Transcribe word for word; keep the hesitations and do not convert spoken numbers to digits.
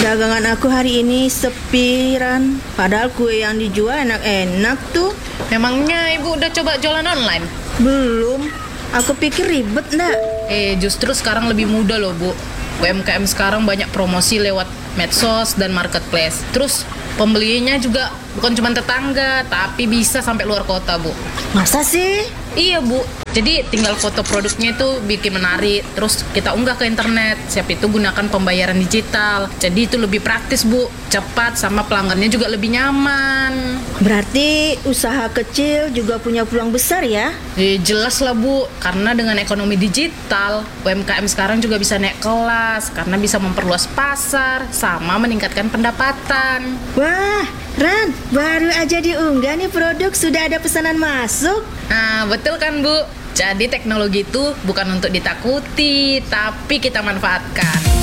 Dagangan aku hari ini sepi, Ran. Padahal kue yang dijual enak-enak tuh. Memangnya ibu udah coba jualan online? Belum. Aku pikir ribet ndak. Eh, justru sekarang lebih mudah loh, Bu. U M K M sekarang banyak promosi lewat medsos dan marketplace. Terus pembelinya juga bukan cuma tetangga, tapi bisa sampai luar kota, Bu. Masa sih? Iya, Bu. Jadi tinggal foto produknya itu bikin menarik, terus kita unggah ke internet. Siap itu gunakan pembayaran digital. Jadi itu lebih praktis, Bu. Cepat, sama pelanggannya juga lebih nyaman. Berarti usaha kecil juga punya peluang besar ya? Eh, jelas lah, Bu. Karena dengan ekonomi digital, U M K M sekarang juga bisa naik kelas karena bisa memperluas pasar sama meningkatkan pendapatan. Wah, Ran, baru aja diunggah nih produk sudah ada pesanan masuk. Nah, betul kan, Bu? Jadi teknologi itu bukan untuk ditakuti, tapi kita manfaatkan.